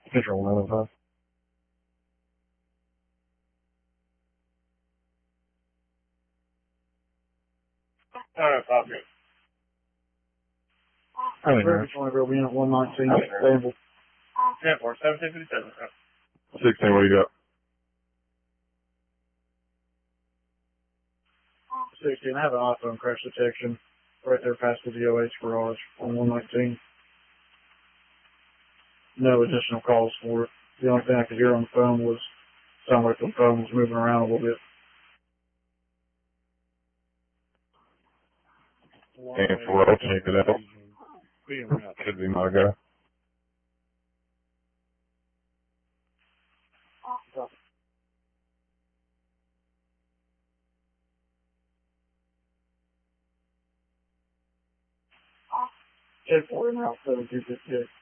Control 905. Alright, copy. I mean, Records only real unit 119, stable. 10-4, 1757. 16, what do you got? 16, I have an iPhone crash detection right there past the DOH garage on 119. No additional calls for it. The only thing I could hear on the phone was sound like the phone was moving around a little bit. And for roll, check it out. Should be my guy. Check for it now, 7258.